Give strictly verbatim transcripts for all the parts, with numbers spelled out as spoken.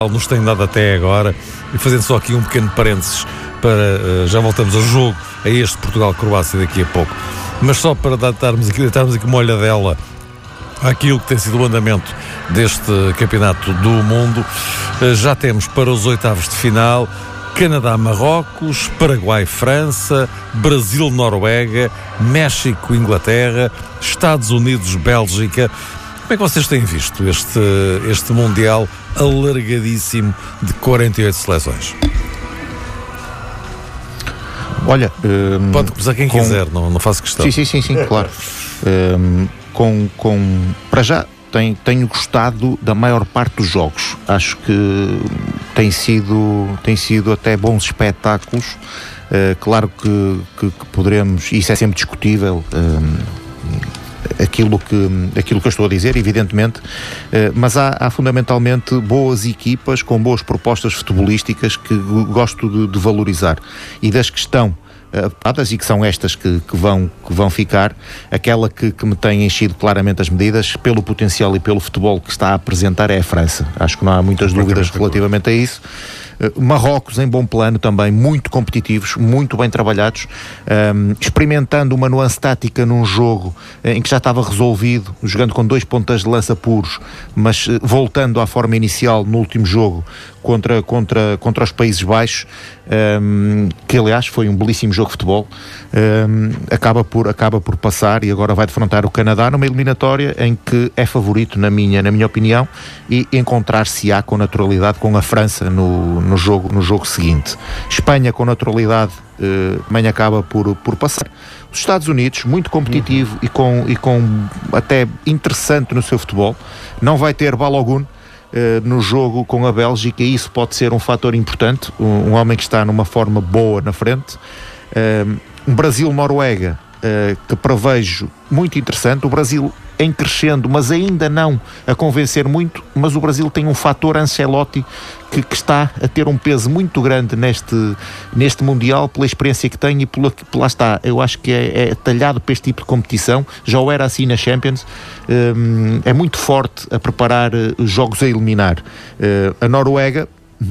nos tem dado até agora. E fazendo só aqui um pequeno parênteses para, já voltamos ao jogo, a este Portugal-Croácia daqui a pouco, mas só para darmos aqui, darmos aqui uma olhadela àquilo que tem sido o andamento deste campeonato do mundo. Já temos para os oitavos de final Canadá-Marrocos, Paraguai-França, Brasil-Noruega, México-Inglaterra, Estados Unidos-Bélgica. Como é que vocês têm visto este, este Mundial alargadíssimo de quarenta e oito seleções? Olha, um, pode começar quem com... quiser, não, não faço questão. Sim, sim, sim, sim, claro. Um, com, com, para já, tenho, tenho gostado da maior parte dos jogos. Acho que tem sido, tem sido até bons espetáculos. Uh, claro que, que, que poderemos, e isso é sempre discutível, um, aquilo que, aquilo que eu estou a dizer, evidentemente, uh, mas há, há fundamentalmente boas equipas com boas propostas futebolísticas que gosto de, de valorizar. E das que estão e que são estas que, que, vão, que vão ficar, aquela que, que me tem enchido claramente as medidas pelo potencial e pelo futebol que está a apresentar é a França. Acho que não há muitas dúvidas relativamente a isso. Marrocos em bom plano também, muito competitivos, muito bem trabalhados, um, experimentando uma nuance tática num jogo em que já estava resolvido, jogando com dois pontas de lança puros, mas uh, voltando à forma inicial no último jogo contra, contra, contra os Países Baixos, um, que aliás foi um belíssimo jogo de futebol, um, acaba, por, acaba por passar e agora vai defrontar o Canadá numa eliminatória em que é favorito, na minha, na minha opinião, e encontrar-se-á com naturalidade com a França no, no, jogo, no jogo seguinte. Espanha com naturalidade uh, também acaba por, por passar. Os Estados Unidos, muito competitivo, uhum. e, com, e com até interessante no seu futebol, não vai ter Balogun Uh, no jogo com a Bélgica, e isso pode ser um fator importante, um, um homem que está numa forma boa na frente. Uh, um Brasil-Noruega uh, que prevejo muito interessante, o Brasil em crescendo, mas ainda não a convencer muito, mas o Brasil tem um fator Ancelotti que, que está a ter um peso muito grande neste, neste Mundial, pela experiência que tem e pela, lá está, eu acho que é, é talhado para este tipo de competição, já o era assim na Champions, um, é muito forte a preparar uh, jogos a eliminar. Uh, a Noruega,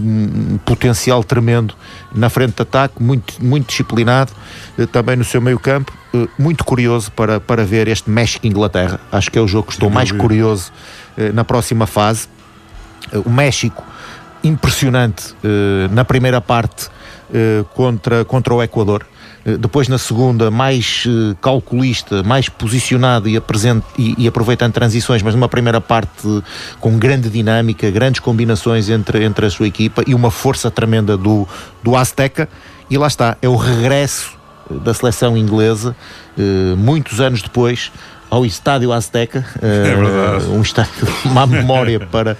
um potencial tremendo na frente de ataque, muito, muito disciplinado, uh, também no seu meio campo, uh, muito curioso para, para ver este México-Inglaterra. Acho que é o jogo que estou mais curioso uh, na próxima fase. Uh, o México, impressionante uh, na primeira parte uh, contra, contra o Equador. Depois na segunda mais uh, calculista, mais posicionado e, apresent- e, e aproveitando transições, mas numa primeira parte uh, com grande dinâmica, grandes combinações entre, entre a sua equipa e uma força tremenda do, do Azteca. E lá está, é o regresso da seleção inglesa, uh, muitos anos depois, ao Estádio Azteca, uh, é verdade. Um estádio, uma memória para...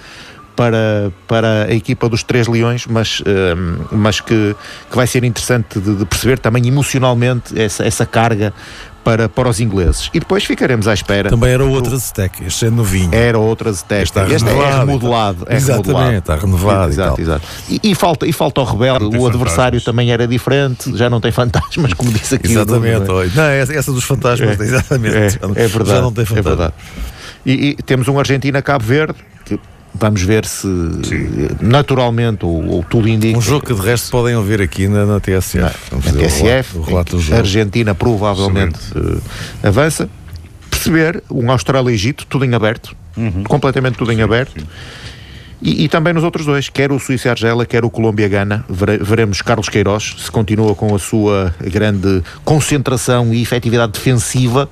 Para, para a equipa dos Três Leões, mas, um, mas que, que vai ser interessante de, de perceber também emocionalmente essa, essa carga para, para os ingleses. E depois ficaremos à espera. Também era outra Azteca, este é novinho. Era outra Azteca. Este, este é remodelado. É Exatamente, remodelado. Está renovado. Exato, exato. E, e, falta, e falta o rebelde, o adversário fantasmas. Também era diferente, já não tem fantasmas, como disse aqui. Exatamente, o não, essa, essa dos fantasmas, é, exatamente. É, já, é verdade. Já não tem fantasmas. É verdade. E, e temos um Argentina-Cabo Verde, que vamos ver se Sim. naturalmente ou, ou tudo indica. Um jogo que de resto podem ouvir aqui na, na T S F. Na, na T S F, o relato do jogo. A Argentina provavelmente uh, avança. Perceber um Austrália-Egito, tudo em aberto, uhum. completamente tudo em aberto. Sim. E, e também nos outros dois, quer o Suíça-Argélia, quer o Colômbia-Gana, vere, veremos Carlos Queiroz se continua com a sua grande concentração e efetividade defensiva.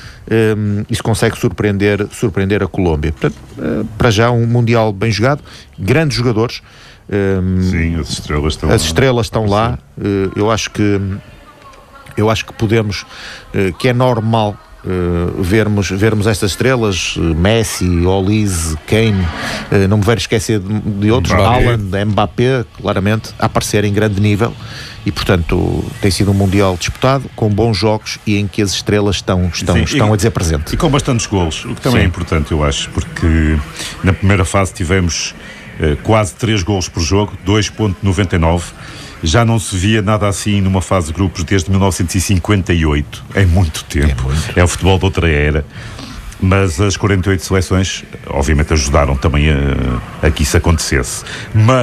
Um, isso consegue surpreender, surpreender a Colômbia. Portanto, uh, para já um Mundial bem jogado, grandes jogadores. Um, Sim, as estrelas estão as lá. estrelas estão lá. Uh, eu acho que eu acho que podemos, uh, que é normal uh, vermos, vermos estas estrelas, uh, Messi, Olise, Kane, uh, não me quero esquecer de, de outros, Haaland, Mbappé, claramente, a aparecer em grande nível. E, portanto, tem sido um Mundial disputado, com bons jogos e em que as estrelas estão, estão, Sim, estão e, a dizer presente. E com bastantes golos, o que também Sim. é importante, eu acho, porque na primeira fase tivemos eh, quase três golos por jogo, dois vírgula noventa e nove. Já não se via nada assim numa fase de grupos desde mil novecentos e cinquenta e oito. É muito tempo. É, muito. É o futebol de outra era. mas as quarenta e oito seleções obviamente ajudaram também a, a que isso acontecesse. Mas